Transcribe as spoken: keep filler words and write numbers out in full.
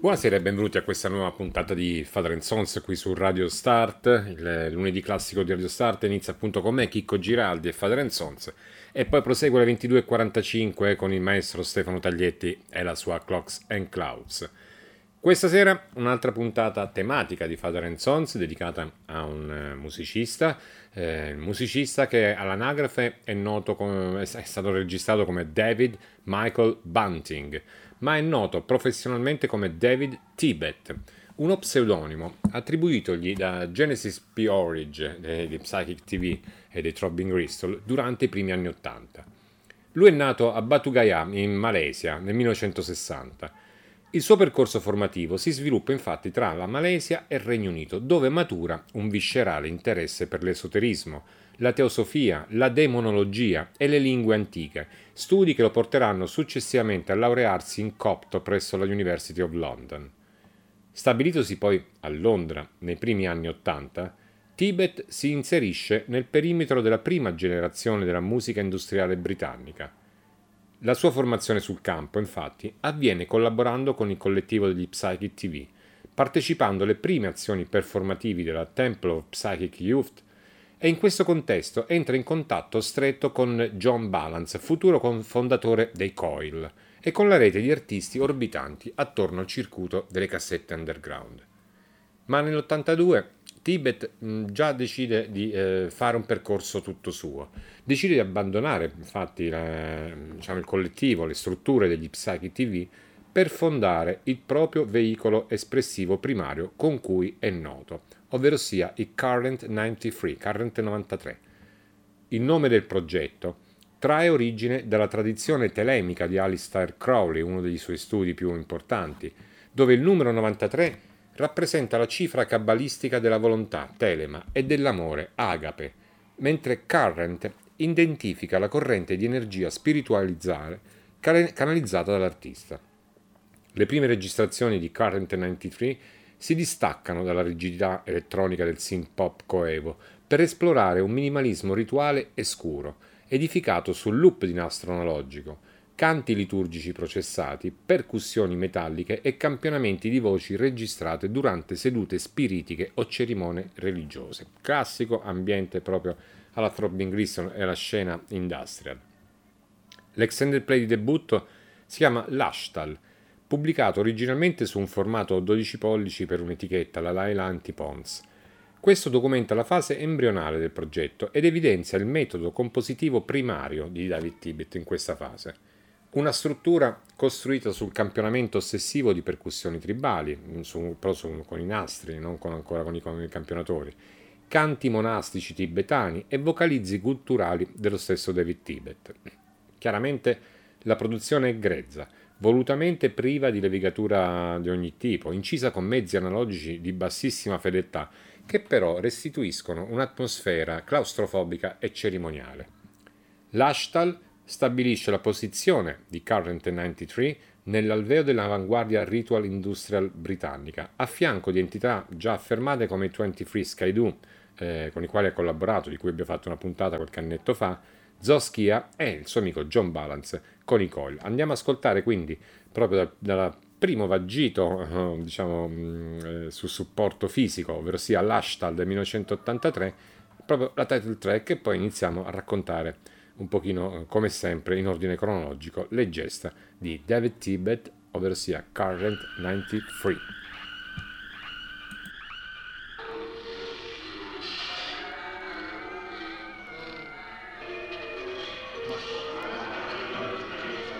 Buonasera e benvenuti a questa nuova puntata di Father and Sons qui su Radio Start. Il lunedì classico di Radio Start inizia appunto con me, Chicco Giraldi e Father and Sons, e poi prosegue alle ventidue e quarantacinque con il maestro Stefano Taglietti e la sua Clocks and Clouds. Questa sera un'altra puntata tematica di Father and Sons dedicata a un musicista, eh, musicista che all'anagrafe è noto come, è stato registrato come David Michael Bunting, ma è noto professionalmente come David Tibet, uno pseudonimo attribuitogli da Genesis P. Orridge di Psychic T V e dei Throbbing Gristle durante i primi anni Ottanta. Lui è nato a Batu Gaya in Malesia nel millenovecentosessanta. Il suo percorso formativo si sviluppa infatti tra la Malesia e il Regno Unito, dove matura un viscerale interesse per l'esoterismo, la teosofia, la demonologia e le lingue antiche, studi che lo porteranno successivamente a laurearsi in copto presso la University of London. Stabilitosi poi a Londra nei primi anni Ottanta, Tibet si inserisce nel perimetro della prima generazione della musica industriale britannica. La sua formazione sul campo, infatti, avviene collaborando con il collettivo degli Psychic T V, partecipando alle prime azioni performativi della Temple of Psychic Youth, e in questo contesto entra in contatto stretto con John Balance, futuro fondatore dei Coil, e con la rete di artisti orbitanti attorno al circuito delle cassette underground. Ma nell'ottantadue Tibet mh, già decide di eh, fare un percorso tutto suo. Decide di abbandonare infatti la, diciamo, il collettivo, le strutture degli Psychic T V per fondare il proprio veicolo espressivo primario con cui è noto, ovvero sia il Current novantatré, Current novantatré. Il nome del progetto trae origine dalla tradizione telemica di Aleister Crowley, uno dei suoi studi più importanti, dove il numero novantatré rappresenta la cifra cabalistica della volontà, telema, e dell'amore, agape, mentre current identifica la corrente di energia spiritualizzare canalizzata dall'artista. Le prime registrazioni di Current novantatré si distaccano dalla rigidità elettronica del synth pop coevo per esplorare un minimalismo rituale e scuro, edificato sul loop di nastro analogico, canti liturgici processati, percussioni metalliche e campionamenti di voci registrate durante sedute spiritiche o cerimonie religiose. Classico ambiente proprio alla Throbbing Gristle e alla scena industrial. L'extended play di debutto si chiama Lashtal, pubblicato originalmente su un formato dodici pollici per un'etichetta, la Laila Anti-Pons. Questo documenta la fase embrionale del progetto ed evidenzia il metodo compositivo primario di David Tibet in questa fase. Una struttura costruita sul campionamento ossessivo di percussioni tribali, su, però su, con i nastri, non con, ancora con i, con i campionatori, canti monastici tibetani e vocalizzi culturali dello stesso David Tibet. Chiaramente la produzione è grezza, volutamente priva di levigatura di ogni tipo, incisa con mezzi analogici di bassissima fedeltà, che però restituiscono un'atmosfera claustrofobica e cerimoniale. L'Ashtal stabilisce la posizione di Current novantatré nell'alveo dell'avanguardia ritual industrial britannica, a fianco di entità già affermate come i ventitré Skydu, eh, con i quali ha collaborato, di cui abbiamo fatto una puntata qualche annetto fa, Zoskia e il suo amico John Balance con i Coil. Andiamo a ascoltare quindi proprio dal, dal primo vagito eh, diciamo mh, eh, su supporto fisico, ovvero sia l'Ashtal del millenovecentottantatré, proprio la title track, e poi iniziamo a raccontare un pochino, come sempre, in ordine cronologico, le gesta di David Tibet, ovvero sia Current novantatré.